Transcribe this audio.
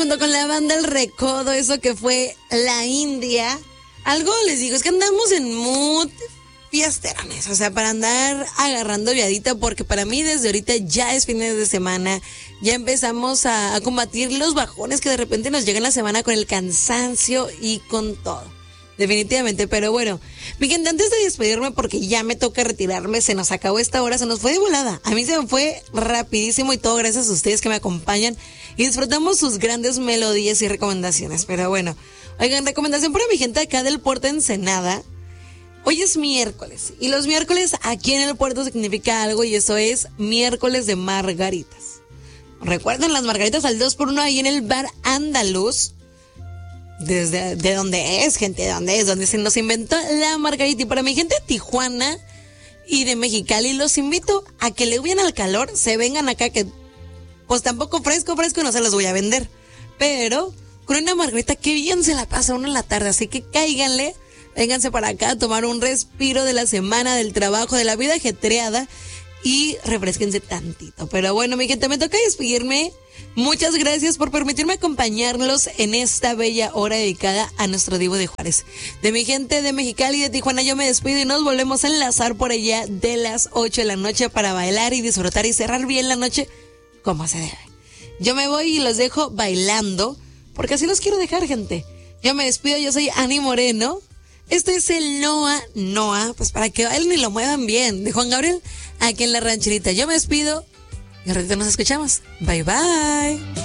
junto con la banda El Recodo, eso que fue La India. Algo les digo, es que andamos en mood fiesterones, o sea, para andar agarrando viadita, porque para mí desde ahorita ya es fines de semana, ya empezamos a combatir los bajones que de repente nos llegan la semana con el cansancio y con todo. Definitivamente, pero bueno, mi gente, antes de despedirme, porque ya me toca retirarme, se nos acabó esta hora, se nos fue de volada. A mí se me fue rapidísimo y todo gracias a ustedes que me acompañan y disfrutamos sus grandes melodías y recomendaciones. Pero bueno, oigan, recomendación para mi gente acá del puerto de Ensenada. Hoy es miércoles y los miércoles aquí en el puerto significa algo y eso es miércoles de margaritas. ¿Recuerdan las margaritas al 2x1 ahí en el bar Andaluz? De dónde es, gente, de dónde es, donde se nos inventó la margarita. Y para mi gente de Tijuana y de Mexicali, los invito a que le huyan al calor, se vengan acá, que pues tampoco fresco no se los voy a vender, pero con una margarita que bien se la pasa uno en la tarde, así que cáiganle, vénganse para acá a tomar un respiro de la semana, del trabajo, de la vida ajetreada y refresquense tantito. Pero bueno, mi gente, me toca despedirme. Muchas gracias por permitirme acompañarlos en esta bella hora dedicada a nuestro Divo de Juárez. De mi gente de Mexicali y de Tijuana yo me despido y nos volvemos a enlazar por allá de las 8 de la noche para bailar y disfrutar y cerrar bien la noche como se debe. Yo me voy y los dejo bailando porque así los quiero dejar, gente. Yo me despido, yo soy Ani Moreno. Este es el Noa, pues para que bailen y lo muevan bien, de Juan Gabriel, aquí en La Rancherita. Yo me despido y ahorita nos escuchamos. Bye, bye.